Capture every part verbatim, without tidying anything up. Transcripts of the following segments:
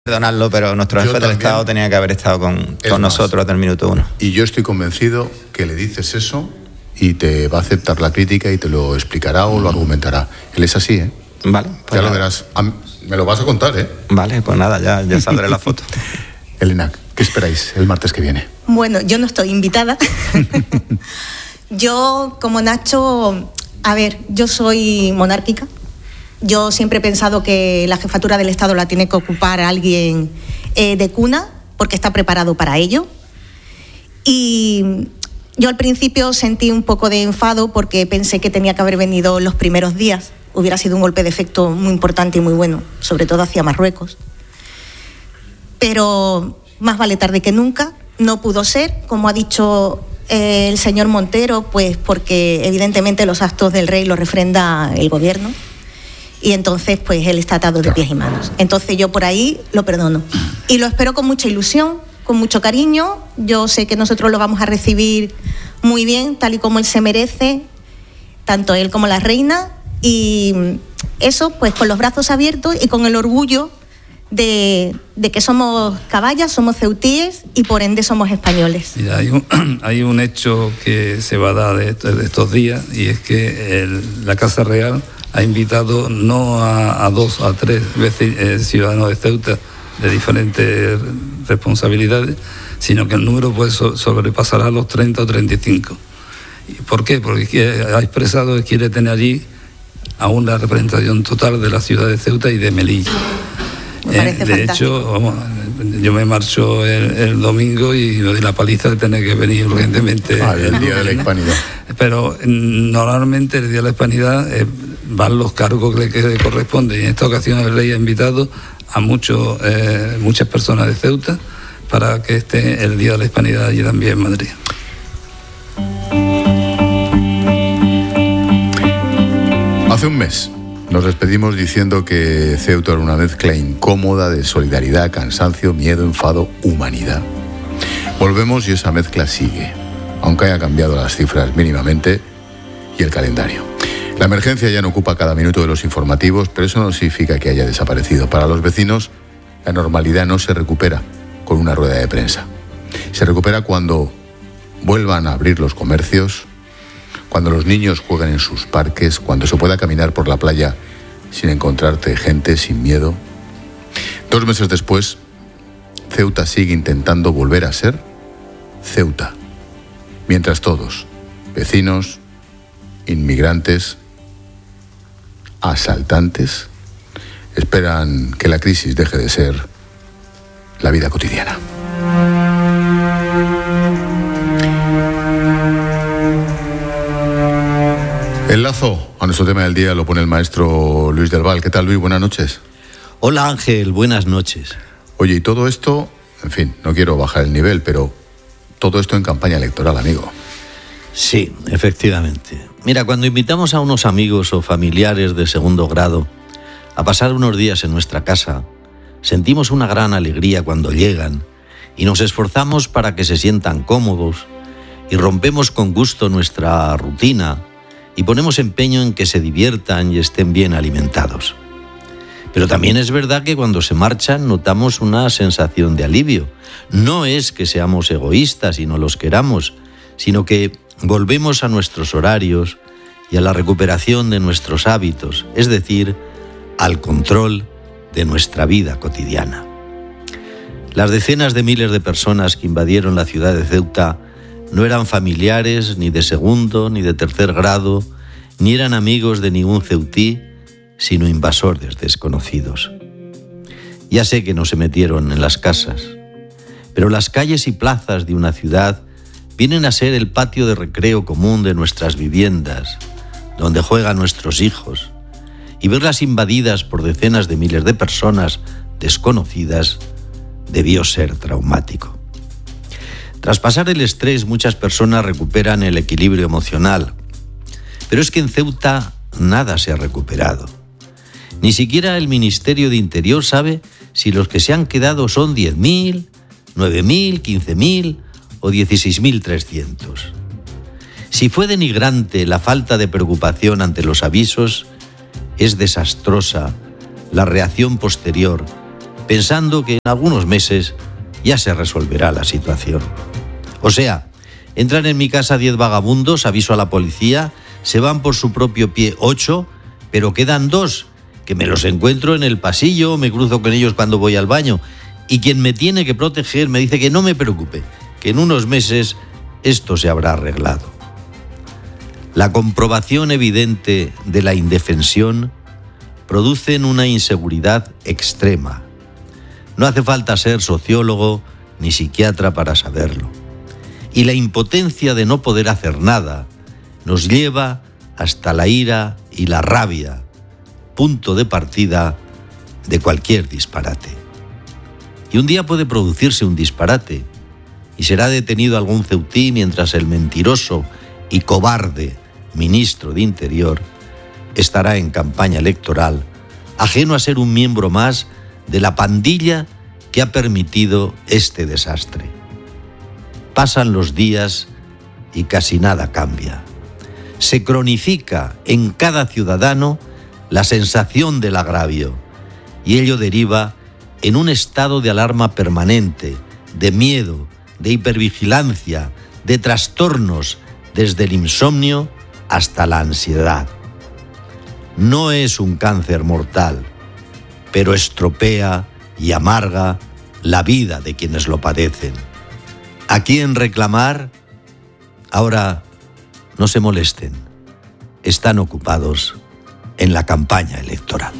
Perdonarlo, pero nuestro jefe del Estado tenía que haber estado con, con nosotros desde el minuto uno. Y yo estoy convencido que le dices eso y te va a aceptar la crítica y te lo explicará o lo argumentará. Él es así, ¿eh? Vale. Pues ya nada. Lo verás. Me lo vas a contar, ¿eh? Vale, pues nada, ya, ya saldré la foto. Elena, ¿qué esperáis el martes que viene? Bueno, yo no estoy invitada. Yo, como Nacho, a ver, yo soy monárquica. Yo siempre he pensado que la jefatura del Estado la tiene que ocupar alguien eh, de cuna, porque está preparado para ello. Y yo al principio sentí un poco de enfado porque pensé que tenía que haber venido los primeros días. Hubiera sido un golpe de efecto muy importante y muy bueno, sobre todo hacia Marruecos. Pero más vale tarde que nunca. No pudo ser, como ha dicho eh, el señor Montero, pues porque evidentemente los actos del rey los refrenda el gobierno. Y entonces, pues, él está atado de pies y manos. Entonces, yo por ahí lo perdono. Y lo espero con mucha ilusión, con mucho cariño. Yo sé que nosotros lo vamos a recibir muy bien, tal y como él se merece, tanto él como la reina. Y eso, pues, con los brazos abiertos y con el orgullo de, de que somos caballas, somos ceutíes y, por ende, somos españoles. Mira, hay un, hay un hecho que se va a dar de, de estos días, y es que el, la Casa Real ha invitado no a, a dos, a tres veces eh, ciudadanos de Ceuta de diferentes responsabilidades, sino que el número puede so, sobrepasará los treinta o treinta y cinco. ¿Por qué? Porque ha expresado que quiere tener allí a una representación total de la ciudad de Ceuta y de Melilla. Me parece eh, de fantástico. hecho, vamos, yo me marcho el, el domingo y me doy la paliza de tener que venir urgentemente. Ah, el día de la Hispanidad. Pero normalmente el día de la Hispanidad eh, van los cargos que le corresponden. Y en esta ocasión el rey ha invitado a muchos, eh, muchas personas de Ceuta para que esté el día de la Hispanidad allí también en Madrid. Hace un mes nos despedimos diciendo que Ceuta era una mezcla incómoda de solidaridad, cansancio, miedo, enfado, humanidad. Volvemos y esa mezcla sigue, aunque haya cambiado las cifras mínimamente y el calendario. La emergencia ya no ocupa cada minuto de los informativos, pero eso no significa que haya desaparecido. Para los vecinos, la normalidad no se recupera con una rueda de prensa. Se recupera cuando vuelvan a abrir los comercios, cuando los niños jueguen en sus parques, cuando se pueda caminar por la playa sin encontrarte gente, sin miedo. Dos meses después, Ceuta sigue intentando volver a ser Ceuta, mientras todos, vecinos, inmigrantes, asaltantes, esperan que la crisis deje de ser la vida cotidiana. El lazo a nuestro tema del día lo pone el maestro Luis del Val. ¿Qué tal, Luis? Buenas noches. Hola, Ángel. Buenas noches. Oye, y todo esto, en fin, no quiero bajar el nivel, pero todo esto en campaña electoral, amigo. Sí, efectivamente. Mira, cuando invitamos a unos amigos o familiares de segundo grado a pasar unos días en nuestra casa, sentimos una gran alegría cuando llegan y nos esforzamos para que se sientan cómodos y rompemos con gusto nuestra rutina y ponemos empeño en que se diviertan y estén bien alimentados. Pero también es verdad que cuando se marchan notamos una sensación de alivio. No es que seamos egoístas y no los queramos, sino que volvemos a nuestros horarios y a la recuperación de nuestros hábitos, es decir, al control de nuestra vida cotidiana. Las decenas de miles de personas que invadieron la ciudad de Ceuta no eran familiares ni de segundo ni de tercer grado, ni eran amigos de ningún ceutí, sino invasores desconocidos. Ya sé que no se metieron en las casas, pero las calles y plazas de una ciudad vienen a ser el patio de recreo común de nuestras viviendas, donde juegan nuestros hijos, y verlas invadidas por decenas de miles de personas desconocidas debió ser traumático. Tras pasar el estrés, muchas personas recuperan el equilibrio emocional, pero es que en Ceuta nada se ha recuperado. Ni siquiera el Ministerio de Interior sabe si los que se han quedado son diez mil, nueve mil, quince mil o dieciséis mil trescientos. Si fue denigrante la falta de preocupación ante los avisos, es desastrosa la reacción posterior, pensando que en algunos meses ya se resolverá la situación. O sea, entran en mi casa diez vagabundos, aviso a la policía, se van por su propio pie ocho, pero quedan dos, que me los encuentro en el pasillo, me cruzo con ellos cuando voy al baño, y quien me tiene que proteger me dice que no me preocupe, que en unos meses esto se habrá arreglado. La comprobación evidente de la indefensión produce una inseguridad extrema. No hace falta ser sociólogo ni psiquiatra para saberlo. Y la impotencia de no poder hacer nada nos lleva hasta la ira y la rabia, punto de partida de cualquier disparate. Y un día puede producirse un disparate y será detenido algún ceutí mientras el mentiroso y cobarde ministro de Interior estará en campaña electoral, ajeno a ser un miembro más de la pandilla que ha permitido este desastre. Pasan los días y casi nada cambia. Se cronifica en cada ciudadano la sensación del agravio y ello deriva en un estado de alarma permanente, de miedo, de hipervigilancia, de trastornos, desde el insomnio hasta la ansiedad. No es un cáncer mortal, pero estropea y amarga la vida de quienes lo padecen. ¿A quién reclamar? Ahora, no se molesten. Están ocupados en la campaña electoral.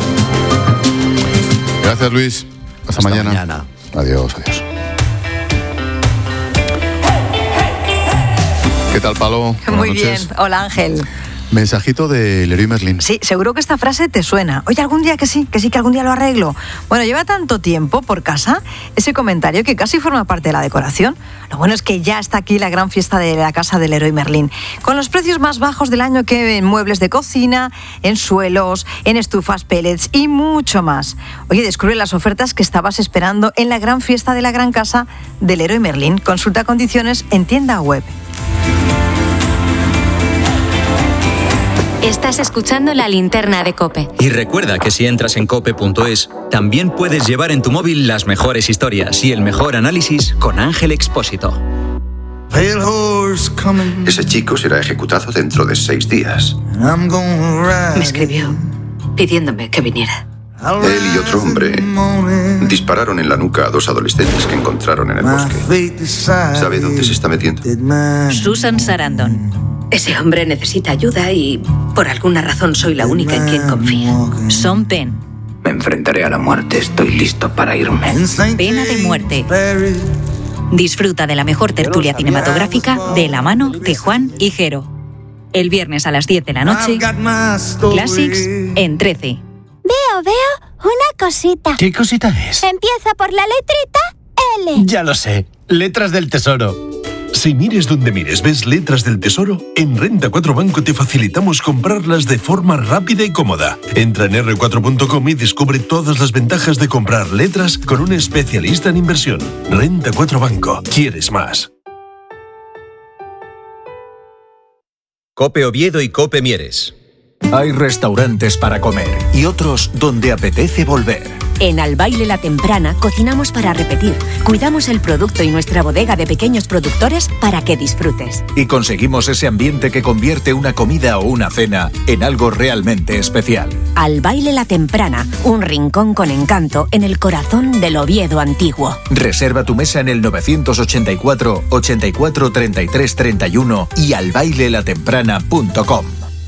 Gracias, Luis. Hasta, Hasta mañana. mañana. Adiós, adiós. ¿Qué tal, Palo? Buenas Muy noches. Bien. Hola, Ángel. Mensajito de Leroy Merlin. Sí, seguro que esta frase te suena. Oye, algún día que sí, que sí, que algún día lo arreglo. Bueno, lleva tanto tiempo por casa ese comentario que casi forma parte de la decoración. Lo bueno es que ya está aquí la gran fiesta de la casa del Leroy Merlin, con los precios más bajos del año que en muebles de cocina, en suelos, en estufas pellets y mucho más. Oye, descubre las ofertas que estabas esperando en la gran fiesta de la gran casa del Leroy Merlin. Consulta condiciones en tienda web. Estás escuchando La Linterna de COPE. Y recuerda que si entras en cope punto es, también puedes llevar en tu móvil las mejores historias y el mejor análisis con Ángel Expósito. Ese chico será ejecutado dentro de seis días. Me escribió pidiéndome que viniera. Él y otro hombre dispararon en la nuca a dos adolescentes que encontraron en el bosque. ¿Sabe dónde se está metiendo? Susan Sarandon. Ese hombre necesita ayuda y, por alguna razón, soy la única en quien confía. Sean Penn. Me enfrentaré a la muerte. Estoy listo para irme. Pena de muerte. Disfruta de la mejor tertulia cinematográfica de la mano de Juan y Jero. El viernes a las diez de la noche, Classics en trece. Veo, veo una cosita. ¿Qué cosita es? Empieza por la letrita L. Ya lo sé. Letras del Tesoro. Si mires donde mires, ves letras del Tesoro, en Renta cuatro Banco te facilitamos comprarlas de forma rápida y cómoda. Entra en erre cuatro punto com y descubre todas las ventajas de comprar letras con un especialista en inversión. Renta cuatro Banco. ¿Quieres más? COPE Oviedo y COPE Mieres. Hay restaurantes para comer y otros donde apetece volver. En Al Baile La Temprana cocinamos para repetir. Cuidamos el producto y nuestra bodega de pequeños productores para que disfrutes. Y conseguimos ese ambiente que convierte una comida o una cena en algo realmente especial. Al Baile La Temprana, un rincón con encanto en el corazón del Oviedo antiguo. Reserva tu mesa en el novecientos ochenta y cuatro, ochenta y cuatro, treinta y tres, treinta y uno y al baile la temprana punto com.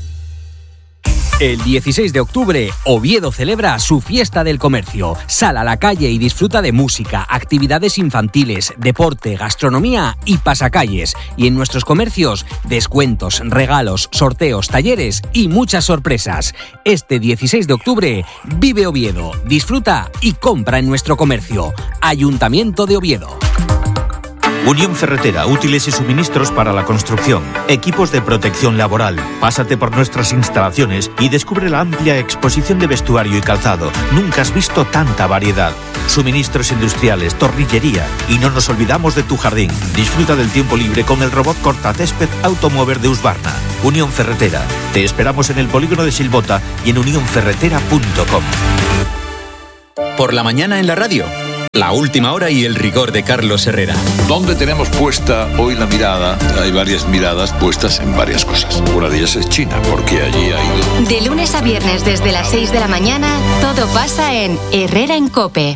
El dieciséis de octubre, Oviedo celebra su fiesta del comercio. Sal a la calle y disfruta de música, actividades infantiles, deporte, gastronomía y pasacalles. Y en nuestros comercios, descuentos, regalos, sorteos, talleres y muchas sorpresas. Este dieciséis de octubre, vive Oviedo, disfruta y compra en nuestro comercio. Ayuntamiento de Oviedo. Unión Ferretera, útiles y suministros para la construcción, equipos de protección laboral. Pásate por nuestras instalaciones y descubre la amplia exposición de vestuario y calzado. Nunca has visto tanta variedad. Suministros industriales, torrillería y no nos olvidamos de tu jardín. Disfruta del tiempo libre con el robot cortacésped Automover de Husqvarna. Unión Ferretera. Te esperamos en el polígono de Silbota y en unión ferretera punto com. por la mañana en la radio. La última hora y el rigor de Carlos Herrera. ¿Dónde tenemos puesta hoy la mirada? Hay varias miradas puestas en varias cosas. Una de ellas es China, porque allí ha ido... De lunes a viernes desde las seis de la mañana, todo pasa en Herrera en COPE.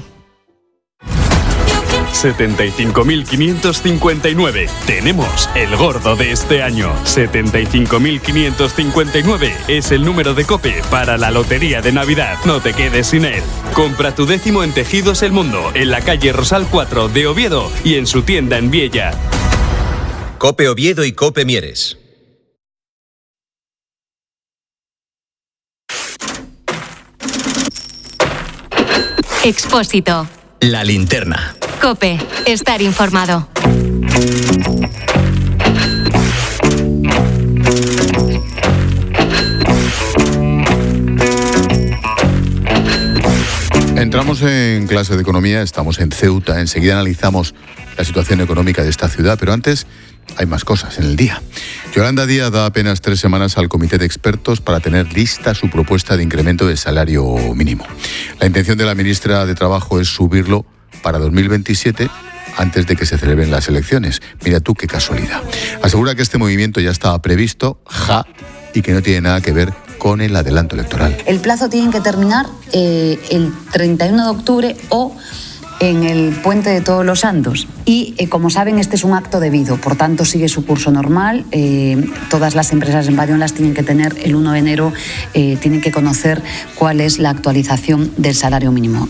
setenta y cinco mil quinientos cincuenta y nueve. Tenemos el gordo de este año. setenta y cinco mil quinientos cincuenta y nueve es el número de COPE para la lotería de Navidad. No te quedes sin él. Compra tu décimo en Tejidos El Mundo, en la calle Rosal cuatro de Oviedo y en su tienda en Viella. COPE Oviedo y COPE Mieres. Expósito. La linterna. COPE. Estar informado. Entramos en clase de economía, estamos en Ceuta, enseguida analizamos la situación económica de esta ciudad, pero antes hay más cosas en el día. Yolanda Díaz da apenas tres semanas al comité de expertos para tener lista su propuesta de incremento del salario mínimo. La intención de la ministra de Trabajo es subirlo para dos mil veintisiete, antes de que se celebren las elecciones. Mira tú qué casualidad. Asegura que este movimiento ya estaba previsto, ja, y que no tiene nada que ver con el adelanto electoral. El plazo tiene que terminar eh, el treinta y uno de octubre o en el Puente de Todos los Santos. Y, eh, como saben, este es un acto debido, por tanto sigue su curso normal. Eh, todas las empresas en Bayonnas tienen que tener el uno de enero, eh, tienen que conocer cuál es la actualización del salario mínimo.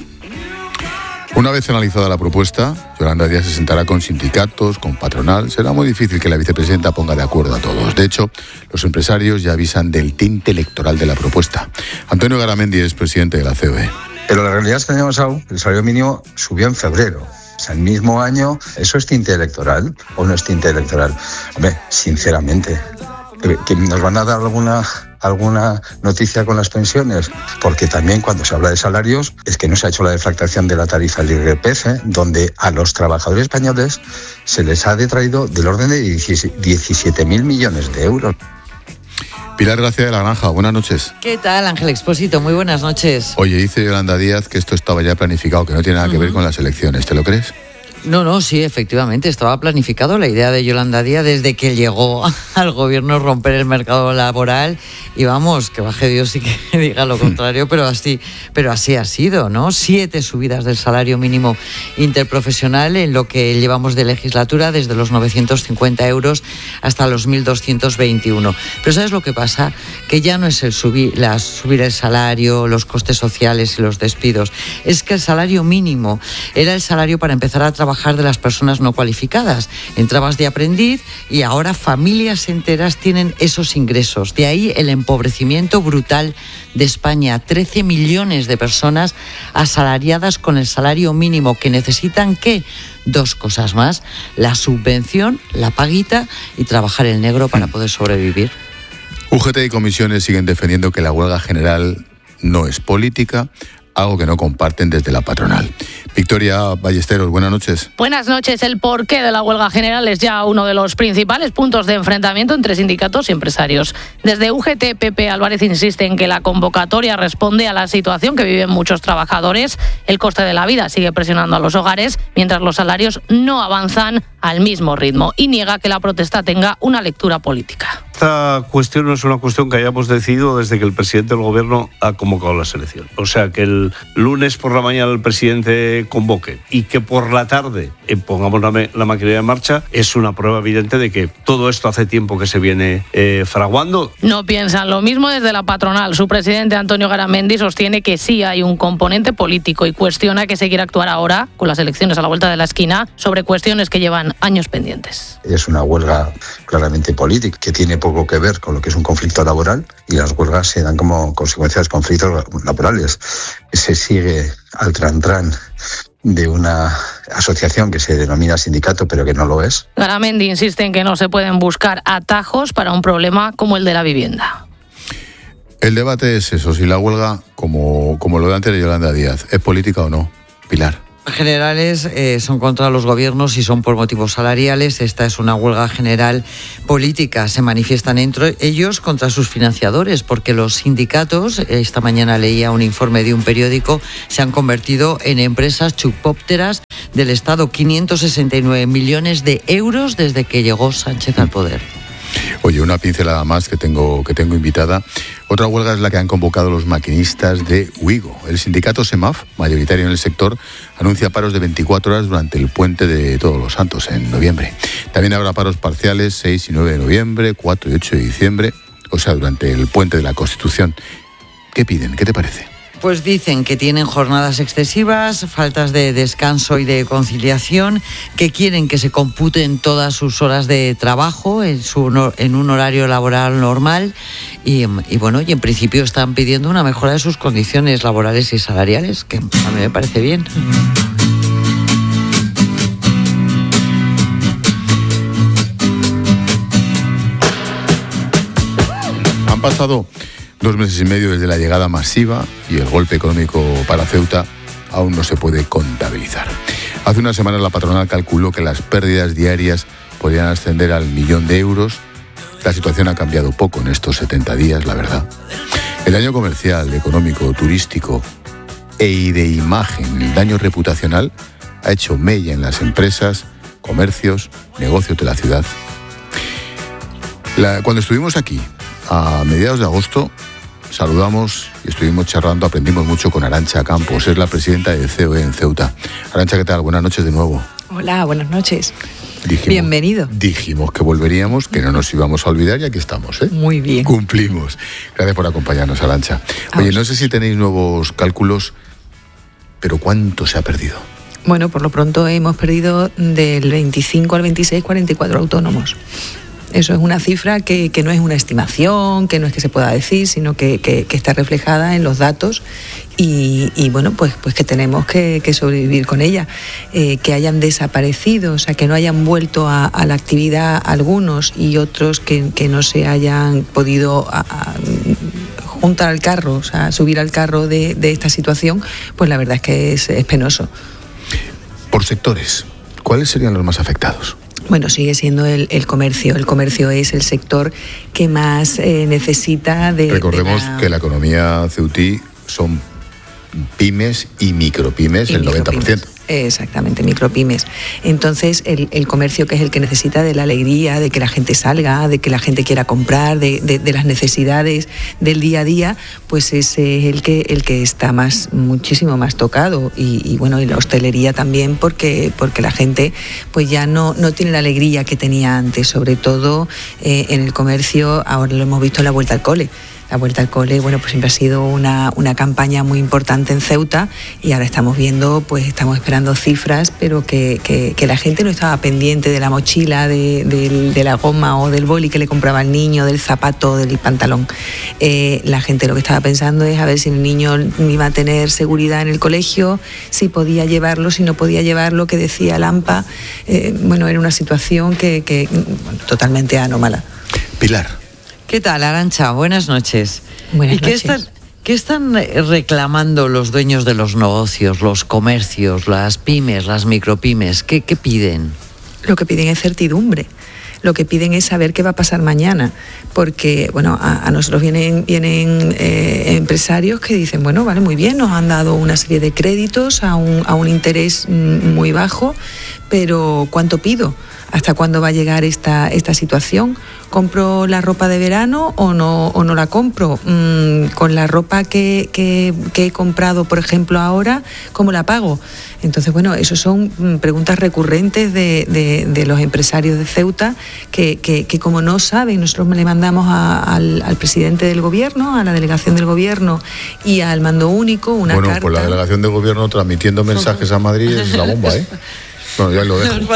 Una vez analizada la propuesta, Yolanda Díaz se sentará con sindicatos, con patronal. Será muy difícil que la vicepresidenta ponga de acuerdo a todos. De hecho, los empresarios ya avisan del tinte electoral de la propuesta. Antonio Garamendi es presidente de la C O E. Pero la realidad es que tenemos algo. El salario mínimo subió en febrero. O sea, el mismo año. ¿Eso es tinte electoral o no es tinte electoral? Hombre, sinceramente, ¿que nos van a dar alguna... alguna noticia con las pensiones? Porque también cuando se habla de salarios es que no se ha hecho la deflactación de la tarifa del I R P F, donde a los trabajadores españoles se les ha detraído del orden de diecisiete mil millones de euros. Pilar Gracia de la Granja, buenas noches. ¿Qué tal, Ángel Expósito? Muy buenas noches. Oye, dice Yolanda Díaz que esto estaba ya planificado, que no tiene nada que ver con las elecciones. ¿Te lo crees? No, no, sí, efectivamente, estaba planificado la idea de Yolanda Díaz desde que llegó al gobierno romper el mercado laboral y vamos, que baje Dios y que diga lo contrario, pero así, pero así ha sido, ¿no? Siete subidas del salario mínimo interprofesional en lo que llevamos de legislatura, desde los novecientos cincuenta euros hasta los mil doscientos veintiuno. Pero ¿sabes lo que pasa? Que ya no es el subir, la, subir el salario, los costes sociales y los despidos, es que el salario mínimo era el salario para empezar a trabajar de las personas no cualificadas. Entrabas de aprendiz y ahora familias enteras tienen esos ingresos. De ahí el empobrecimiento brutal de España. trece millones de personas asalariadas con el salario mínimo que necesitan, ¿qué? Dos cosas más: la subvención, la paguita y trabajar el negro para poder sobrevivir. U G T y comisiones siguen defendiendo que la huelga general no es política, algo que no comparten desde la patronal. Victoria Ballesteros, buenas noches. Buenas noches. El porqué de la huelga general es ya uno de los principales puntos de enfrentamiento entre sindicatos y empresarios. Desde U G T, Pepe Álvarez insiste en que la convocatoria responde a la situación que viven muchos trabajadores. El coste de la vida sigue presionando a los hogares, mientras los salarios no avanzan al mismo ritmo, y niega que la protesta tenga una lectura política. Esta cuestión no es una cuestión que hayamos decidido desde que el presidente del gobierno ha convocado las elecciones. O sea, que el lunes por la mañana el presidente convoque y que por la tarde eh, pongamos la, la maquinaria en marcha es una prueba evidente de que todo esto hace tiempo que se viene eh, fraguando. No piensan lo mismo desde la patronal. Su presidente Antonio Garamendi sostiene que sí hay un componente político y cuestiona que se quiera actuar ahora, con las elecciones a la vuelta de la esquina, sobre cuestiones que llevan años pendientes. Es una huelga claramente política que tiene poco que ver con lo que es un conflicto laboral, y las huelgas se dan como consecuencia de los conflictos laborales. Se sigue al tran-tran de una asociación que se denomina sindicato, pero que no lo es. Garamendi insiste en que no se pueden buscar atajos para un problema como el de la vivienda. El debate es eso, si la huelga, como, como lo de antes de Yolanda Díaz, ¿es política o no? Pilar. generales eh, son contra los gobiernos y son por motivos salariales. Esta es una huelga general política. Se manifiestan entre ellos contra sus financiadores, porque los sindicatos, esta mañana leía un informe de un periódico, se han convertido en empresas chupópteras del Estado. quinientos sesenta y nueve millones de euros desde que llegó Sánchez al poder. Oye, una pincelada más que tengo, que tengo invitada. Otra huelga es la que han convocado los maquinistas de Wigo. El sindicato SEMAF, mayoritario en el sector, anuncia paros de veinticuatro horas durante el puente de Todos los Santos en noviembre. También habrá paros parciales seis y nueve de noviembre, cuatro y ocho de diciembre, o sea, durante el puente de la Constitución. ¿Qué piden? ¿Qué te parece? Pues dicen que tienen jornadas excesivas, faltas de descanso y de conciliación, que quieren que se computen todas sus horas de trabajo en, su, en un horario laboral normal y, y bueno, y en principio están pidiendo una mejora de sus condiciones laborales y salariales, que a mí me parece bien. Han pasado dos meses y medio desde la llegada masiva y el golpe económico para Ceuta aún no se puede contabilizar. Hace unas semanas la patronal calculó que las pérdidas diarias podrían ascender al millón de euros. La situación ha cambiado poco en estos setenta días, la verdad. El daño comercial, económico, turístico e de imagen, el daño reputacional, ha hecho mella en las empresas, comercios, negocios de la ciudad. La, cuando estuvimos aquí, a mediados de agosto, saludamos y estuvimos charlando, aprendimos mucho con Arantxa Campos, es la presidenta de C O E en Ceuta. Arantxa, ¿qué tal? Buenas noches de nuevo. Hola, buenas noches. Dijimos, Bienvenido. Dijimos que volveríamos, que no nos íbamos a olvidar y aquí estamos, ¿eh? Muy bien. Cumplimos. Gracias por acompañarnos, Arantxa. Oye, no sé si tenéis nuevos cálculos, pero ¿cuánto se ha perdido? Bueno, por lo pronto hemos perdido del veinticinco al veintiséis, cuarenta y cuatro autónomos. Eso es una cifra que, que no es una estimación, que no es que se pueda decir, sino que, que, que está reflejada en los datos y, y bueno, pues, pues que tenemos que, que sobrevivir con ella. Eh, que hayan desaparecido, o sea, que no hayan vuelto a, a la actividad algunos y otros que, que no se hayan podido a, a, juntar al carro, o sea, subir al carro de, de esta situación, pues la verdad es que es, es penoso. Por sectores, ¿cuáles serían los más afectados? Bueno, sigue siendo el, el comercio. El comercio es el sector que más eh, necesita de... Recordemos de la... que la economía ceutí son pymes y micropymes, y el noventa por ciento. Exactamente, micropymes. Entonces, el, el comercio, que es el que necesita de la alegría, de que la gente salga, de que la gente quiera comprar, de, de, de las necesidades del día a día, pues ese es el que, el que está más, muchísimo más tocado. Y, y bueno, y la hostelería también, porque, porque la gente pues ya no, no tiene la alegría que tenía antes, sobre todo eh, en el comercio. Ahora lo hemos visto en la vuelta al cole. La vuelta al cole, bueno, pues siempre ha sido una, una campaña muy importante en Ceuta y ahora estamos viendo, pues estamos esperando cifras, pero que, que, que la gente no estaba pendiente de la mochila, de, de, de la goma o del boli que le compraba al niño, del zapato, del pantalón. Eh, la gente lo que estaba pensando es a ver si el niño iba a tener seguridad en el colegio, si podía llevarlo, si no podía llevarlo, que decía Lampa. Eh, bueno, era una situación que, que bueno, totalmente anómala. Pilar. ¿Qué tal, Arantxa? Buenas noches. Buenas ¿Y qué noches. están, qué están reclamando los dueños de los negocios, los comercios, las pymes, las micropymes? ¿Qué, qué piden? Lo que piden es certidumbre. Lo que piden es saber qué va a pasar mañana, porque bueno, a, a nosotros vienen, vienen eh, empresarios que dicen, bueno, vale, muy bien, nos han dado una serie de créditos a un, a un interés muy bajo, pero ¿cuánto pido? ¿Hasta cuándo va a llegar esta, esta situación? ¿Compro la ropa de verano o no, o no la compro? Mm, con la ropa que, que, que he comprado, por ejemplo, ahora, ¿cómo la pago? Entonces, bueno, eso son preguntas recurrentes de, de, de los empresarios de Ceuta que, que, que como no saben, nosotros le mandamos a, al, al presidente del gobierno, a la delegación del gobierno y al mando único una bueno, carta. Bueno, pues la delegación del gobierno transmitiendo mensajes a Madrid es la bomba, ¿eh? Bueno, ya lo dejo.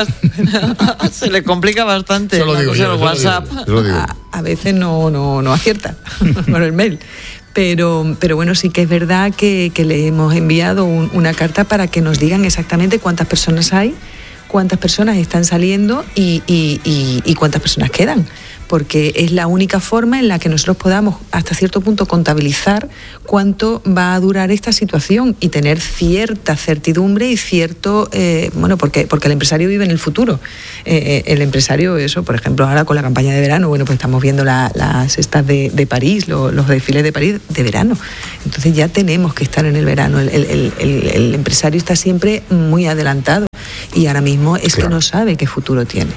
Se le complica bastante. Yo lo digo yo, el WhatsApp. Yo lo digo, yo lo digo. A, a veces no, no, no acierta con el mail. Pero, pero bueno, sí que es verdad que, que le hemos enviado un, una carta para que nos digan exactamente cuántas personas hay, cuántas personas están saliendo y, y, y, y cuántas personas quedan. porque es la única forma en la que nosotros podamos hasta cierto punto contabilizar cuánto va a durar esta situación y tener cierta certidumbre y cierto, eh, bueno, porque, porque el empresario vive en el futuro. Eh, el empresario, eso, por ejemplo, ahora con la campaña de verano, bueno, pues estamos viendo la, las estas de, de París, lo, los desfiles de París de verano. Entonces ya tenemos que estar en el verano. El, el, el, el empresario está siempre muy adelantado y ahora mismo es claro. que no sabe qué futuro tiene.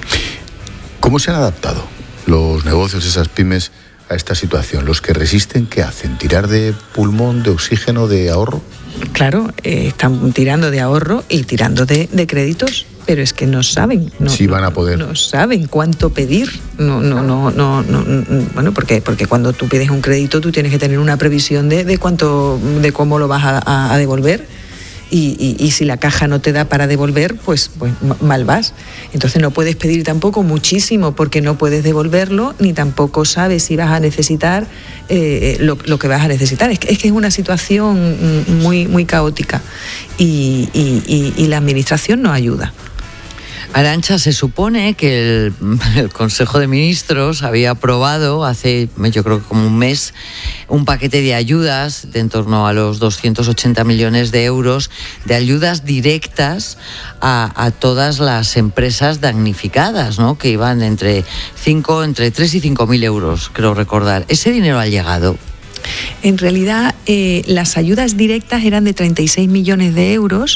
¿Cómo se han adaptado los negocios, esas pymes, a esta situación? ¿Los que resisten qué hacen? ¿Tirar de pulmón, de oxígeno, de ahorro? Claro, eh, están tirando de ahorro y tirando de, de créditos, pero es que no saben. No, sí van a poder. No, no saben cuánto pedir. No, no, no, no, no, no bueno, porque, porque cuando tú pides un crédito tú tienes que tener una previsión de, de cuánto, de cómo lo vas a, a, a devolver. Y, y, y si la caja no te da para devolver, pues, pues mal vas. Entonces no puedes pedir tampoco muchísimo porque no puedes devolverlo, ni tampoco sabes si vas a necesitar eh, lo, lo que vas a necesitar. Es que es, que es una situación muy, muy caótica y, y, y, y la administración no ayuda. Arantxa, se supone que el, el Consejo de Ministros había aprobado hace, yo creo que como un mes, un paquete de ayudas de en torno a los doscientos ochenta millones de euros, de ayudas directas a, a todas las empresas damnificadas, ¿no? Que iban entre cinco, entre tres y cinco mil euros, creo recordar. ¿Ese dinero ha llegado? En realidad, eh, las ayudas directas eran de treinta y seis millones de euros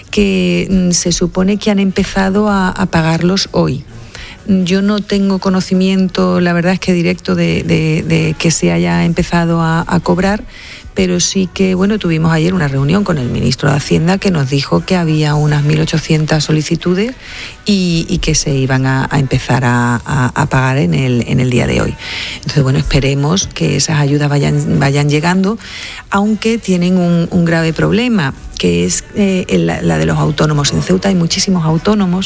que mm, se supone que han empezado a, a pagarlos hoy. Yo no tengo conocimiento, la verdad es que directo de, de, de que se haya empezado a, a cobrar, pero sí que, bueno, tuvimos ayer una reunión con el ministro de Hacienda que nos dijo que había unas mil ochocientas solicitudes y, y que se iban a, a empezar a, a, a pagar en el, en el día de hoy. Entonces, bueno, esperemos que esas ayudas vayan, vayan llegando, aunque tienen un, un grave problema, que es eh, la, la de los autónomos. En Ceuta hay muchísimos autónomos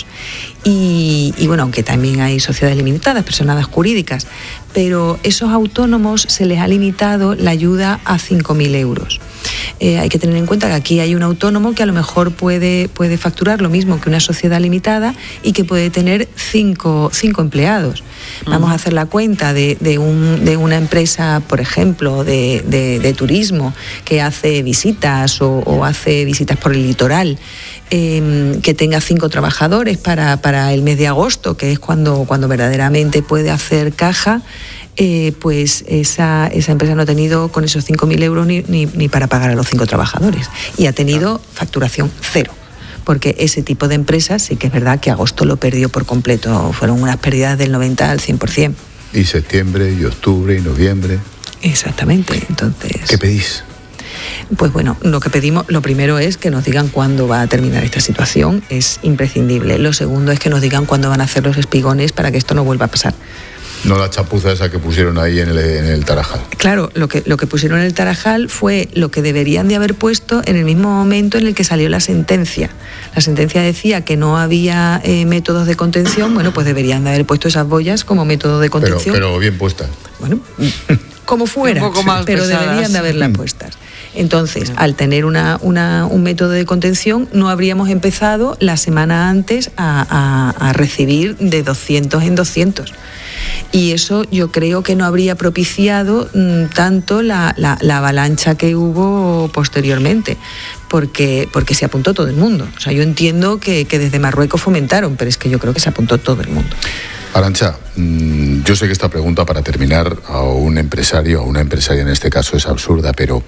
y, y, bueno, aunque también hay sociedades limitadas, personas jurídicas, pero esos autónomos se les ha limitado la ayuda a cinco mil euros. Eh, hay que tener en cuenta que aquí hay un autónomo que a lo mejor puede, puede facturar lo mismo que una sociedad limitada y que puede tener cinco, cinco empleados. Vamos a hacer la cuenta de, de, un, de una empresa, por ejemplo, de, de, de turismo que hace visitas o, o hace visitas por el litoral, eh, que tenga cinco trabajadores para, para el mes de agosto, que es cuando, cuando verdaderamente puede hacer caja. Eh, pues esa, esa empresa no ha tenido con esos cinco mil euros ni, ni, ni para pagar a los cinco trabajadores y ha tenido facturación cero, porque ese tipo de empresas sí que es verdad que agosto lo perdió por completo, fueron unas pérdidas del noventa al cien por ciento. Y septiembre, y octubre, y noviembre. Exactamente, entonces... ¿Qué pedís? Pues bueno, lo que pedimos, lo primero es que nos digan cuándo va a terminar esta situación, es imprescindible. Lo segundo es que nos digan cuándo van a hacer los espigones para que esto no vuelva a pasar. No la chapuza esa que pusieron ahí en el, en el Tarajal. Claro, lo que, lo que pusieron en el Tarajal fue lo que deberían de haber puesto en el mismo momento en el que salió la sentencia. La sentencia decía que no había eh, métodos de contención, bueno, pues deberían de haber puesto esas boyas como método de contención. Pero, pero bien puestas. Bueno, como fuera, un poco más pero pesadas. Deberían de haberlas puestas. Entonces, al tener una, una, un método de contención, no habríamos empezado la semana antes a, a, a recibir de doscientos en doscientos. Y eso yo creo que no habría propiciado mmm, tanto la, la, la avalancha que hubo posteriormente, porque, porque se apuntó todo el mundo. O sea, yo entiendo que, que desde Marruecos fomentaron, pero es que yo creo que se apuntó todo el mundo. Arantxa, mmm, yo sé que esta pregunta para terminar a un empresario, a una empresaria en este caso, es absurda, pero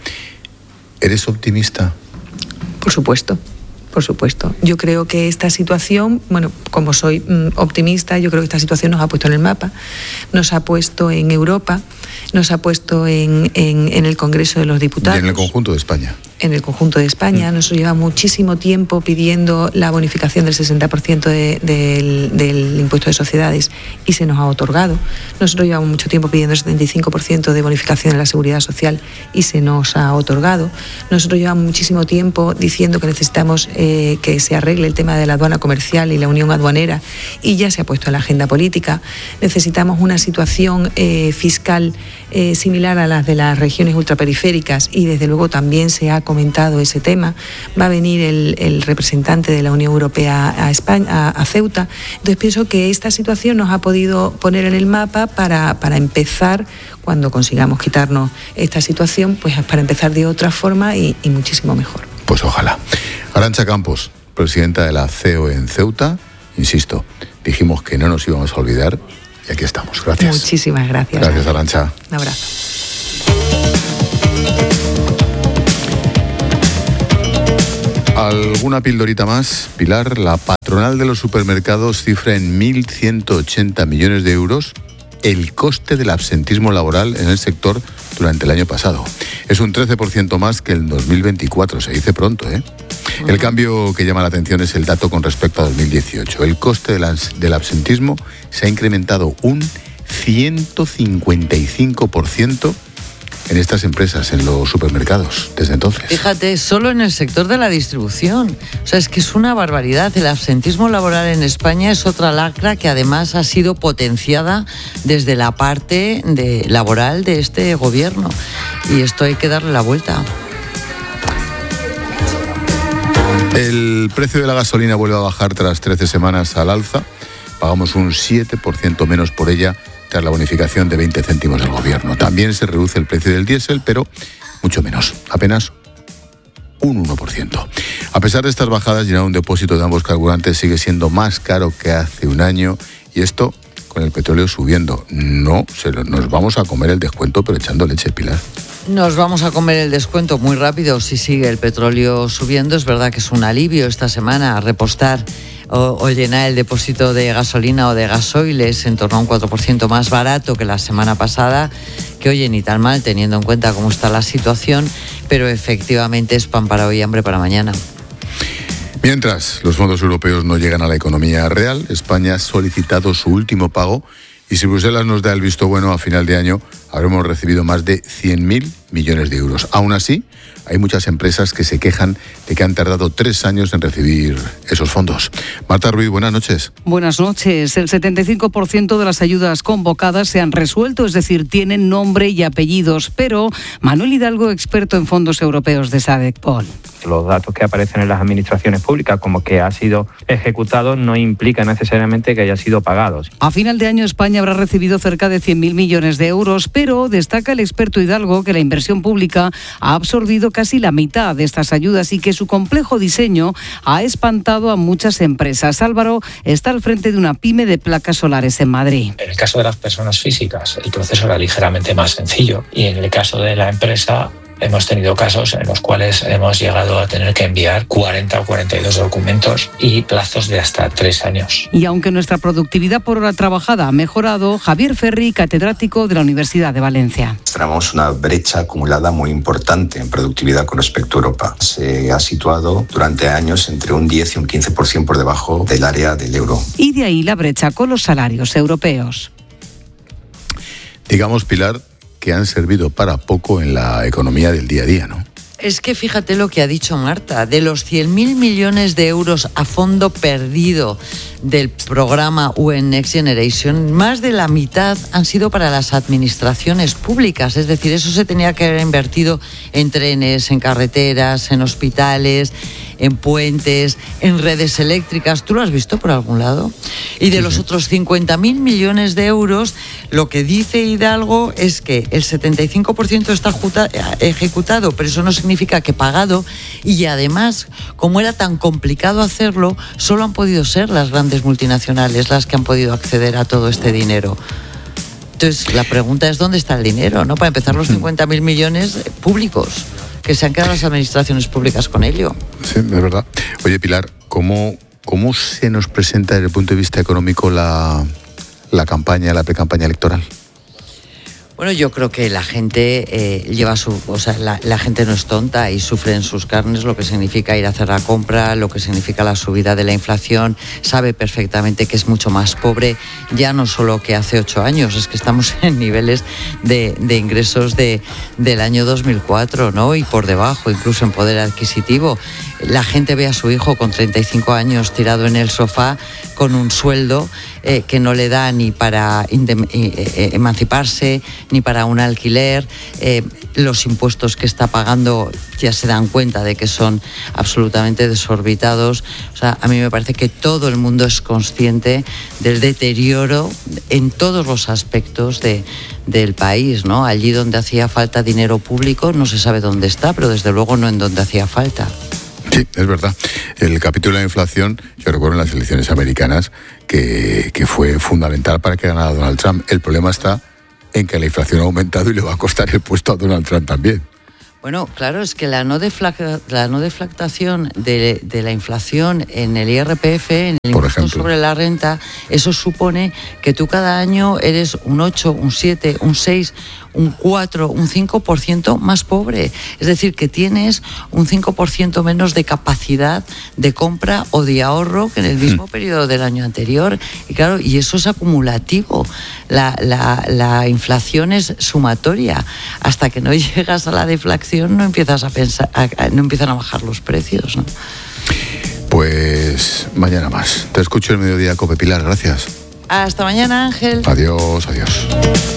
¿eres optimista? Por supuesto. Por supuesto. Yo creo que esta situación, bueno, como soy mm, optimista, yo creo que esta situación nos ha puesto en el mapa, nos ha puesto en Europa, nos ha puesto en, en, en el Congreso de los Diputados. Y en el conjunto de España. En el conjunto de España. Mm. Nosotros llevamos muchísimo tiempo pidiendo la bonificación del sesenta por ciento de, de, del impuesto de sociedades y se nos ha otorgado. Nosotros llevamos mucho tiempo pidiendo el setenta y cinco por ciento de bonificación de la seguridad social y se nos ha otorgado. Nosotros llevamos muchísimo tiempo diciendo que necesitamos eh, que se arregle el tema de la aduana comercial y la unión aduanera y ya se ha puesto en la agenda política. Necesitamos una situación eh, fiscal eh, similar a las de las regiones ultraperiféricas y desde luego también se ha comentado ese tema. Va a venir el, el representante de la Unión Europea a España, a, a Ceuta. Entonces pienso que esta situación nos ha podido poner en el mapa para, para empezar, cuando consigamos quitarnos esta situación, pues para empezar de otra forma y, y muchísimo mejor. Pues ojalá. Arantxa Campos, presidenta de la C E O en Ceuta, insisto, dijimos que no nos íbamos a olvidar y aquí estamos. Gracias. Muchísimas gracias. Gracias, Arantxa. Un abrazo. ¿Alguna pildorita más, Pilar? La patronal de los supermercados cifra en mil ciento ochenta millones de euros el coste del absentismo laboral en el sector durante el año pasado. Es un trece por ciento más que el dos mil veinticuatro, se dice pronto, ¿eh? El cambio que llama la atención es el dato con respecto a dos mil dieciocho. El coste del absentismo se ha incrementado un ciento cincuenta y cinco por ciento en estas empresas, en los supermercados, desde entonces. Fíjate, solo en el sector de la distribución. O sea, es que es una barbaridad. El absentismo laboral en España es otra lacra que además ha sido potenciada desde la parte de, laboral de este gobierno. Y esto hay que darle la vuelta. El precio de la gasolina vuelve a bajar tras trece semanas al alza. Pagamos un siete por ciento menos por ella tras la bonificación de veinte céntimos del gobierno. También se reduce el precio del diésel, pero mucho menos, apenas un uno por ciento. A pesar de estas bajadas, llenar un depósito de ambos carburantes sigue siendo más caro que hace un año, y esto con el petróleo subiendo. No, se lo, nos vamos a comer el descuento, pero echando leche, Pilar. Nos vamos a comer el descuento muy rápido si sigue el petróleo subiendo. Es verdad que es un alivio esta semana repostar o, o llenar el depósito de gasolina o de gasoil. Es en torno a un cuatro por ciento más barato que la semana pasada, que oye, ni tan mal teniendo en cuenta cómo está la situación, pero efectivamente es pan para hoy y hambre para mañana. Mientras los fondos europeos no llegan a la economía real, España ha solicitado su último pago. Y si Bruselas nos da el visto bueno, a final de año habremos recibido más de cien mil millones de euros. Aún así, hay muchas empresas que se quejan de que han tardado tres años en recibir esos fondos. Marta Ruiz, buenas noches. Buenas noches. El setenta y cinco por ciento de las ayudas convocadas se han resuelto, es decir, tienen nombre y apellidos. Pero Manuel Hidalgo, experto en fondos europeos de SADECPOL. Los datos que aparecen en las administraciones públicas como que ha sido ejecutado no implica necesariamente que haya sido pagado. A final de año España habrá recibido cerca de cien mil millones de euros, pero destaca el experto Hidalgo que la inversión pública ha absorbido casi la mitad de estas ayudas y que su complejo diseño ha espantado a muchas empresas. Álvaro está al frente de una pyme de placas solares en Madrid. En el caso de las personas físicas el proceso era ligeramente más sencillo y en el caso de la empresa hemos tenido casos en los cuales hemos llegado a tener que enviar cuarenta o cuarenta y dos documentos y plazos de hasta tres años. Y aunque nuestra productividad por hora trabajada ha mejorado, Javier Ferri, catedrático de la Universidad de Valencia. Tenemos una brecha acumulada muy importante en productividad con respecto a Europa. Se ha situado durante años entre un diez y un quince por ciento por debajo del área del euro. Y de ahí la brecha con los salarios europeos. Digamos, Pilar, que han servido para poco en la economía del día a día, ¿no? Es que fíjate lo que ha dicho Marta, de los cien mil millones de euros a fondo perdido del programa U E Next Generation, más de la mitad han sido para las administraciones públicas, es decir, eso se tenía que haber invertido en trenes, en carreteras, en hospitales, en puentes, en redes eléctricas. ¿Tú lo has visto por algún lado? Y de los otros cincuenta mil millones de euros, lo que dice Hidalgo es que el setenta y cinco por ciento está ejecutado, pero eso no significa que pagado, y además, como era tan complicado hacerlo, solo han podido ser las grandes multinacionales las que han podido acceder a todo este dinero. Entonces, la pregunta es ¿dónde está el dinero? ¿No? Para empezar, los cincuenta mil millones públicos, que se han quedado las administraciones públicas con ello. Sí, de verdad. Oye, Pilar, ¿cómo, cómo se nos presenta desde el punto de vista económico la, la campaña, la pre-campaña electoral? Bueno, yo creo que la gente eh, lleva su, o sea, la, la gente no es tonta y sufre en sus carnes lo que significa ir a hacer la compra, lo que significa la subida de la inflación. Sabe perfectamente que es mucho más pobre, ya no solo que hace ocho años, es que estamos en niveles de, de ingresos de, del año dos mil cuatro, ¿no? Y por debajo, incluso en poder adquisitivo. La gente ve a su hijo con treinta y cinco años tirado en el sofá con un sueldo eh, que no le da ni para indem- eh, emanciparse, ni para un alquiler. Eh, los impuestos que está pagando ya se dan cuenta de que son absolutamente desorbitados. O sea, a mí me parece que todo el mundo es consciente del deterioro en todos los aspectos de, del país, ¿no? Allí donde hacía falta dinero público no se sabe dónde está, pero desde luego no en donde hacía falta. Sí, es verdad. El capítulo de la inflación, yo recuerdo en las elecciones americanas que, que fue fundamental para que ganara Donald Trump. El problema está en que la inflación ha aumentado y le va a costar el puesto a Donald Trump también. Bueno, claro, es que la no, deflac- la no deflactación de, de la inflación en el I R P F, en el Por impuesto ejemplo. sobre la renta, eso supone que tú cada año eres un ocho, un siete, un seis, un cuatro, un cinco por ciento más pobre. Es decir, que tienes un cinco por ciento menos de capacidad de compra o de ahorro que en el mismo mm. periodo del año anterior. Y claro, y eso es acumulativo. La, la, la inflación es sumatoria. Hasta que no llegas a la deflación no empiezas a pensar, a, a, no empiezan a bajar los precios, ¿no? Pues mañana más. Te escucho el mediodía, Cope. Pilar, gracias. Hasta mañana, Ángel. Adiós, adiós.